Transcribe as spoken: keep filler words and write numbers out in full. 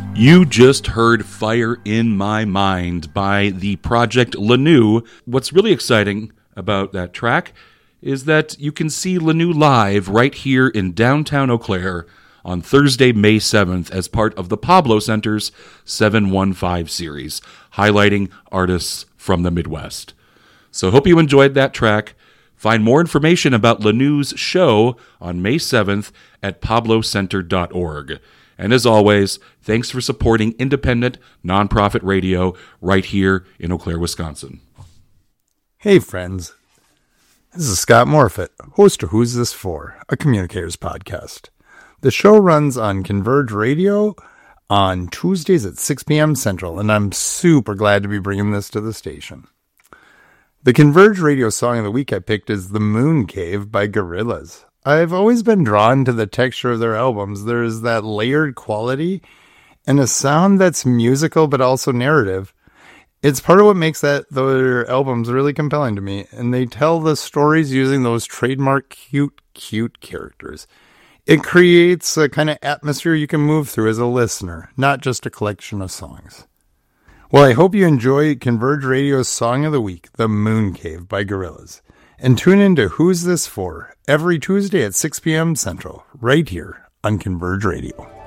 You just heard Fire in My Mind by the Project Lanou. What's really exciting about that track is that you can see Lanou live right here in downtown Eau Claire on Thursday, May seventh as part of the Pablo Center's seven one five series, highlighting artists from the Midwest. So hope you enjoyed that track. Find more information about Lanou's show on May seventh at pablo center dot org. And as always, thanks for supporting independent, nonprofit radio right here in Eau Claire, Wisconsin. Hey, friends. This is Scott Morfitt, host of Who's This For?, a communicators podcast. The show runs on Converge Radio on Tuesdays at six p.m. Central, and I'm super glad to be bringing this to the station. The Converge Radio song of the week I picked is The Moon Cave by Gorillaz. I've always been drawn to the texture of their albums. There's that layered quality and a sound that's musical but also narrative. It's part of what makes that their albums really compelling to me, and they tell the stories using those trademark cute, cute characters. It creates a kind of atmosphere you can move through as a listener, not just a collection of songs. Well, I hope you enjoy Converge Radio's Song of the Week, The Moon Cave by Gorillaz. And tune in to Who's This For? Every Tuesday at six p.m. Central, right here on Converge Radio.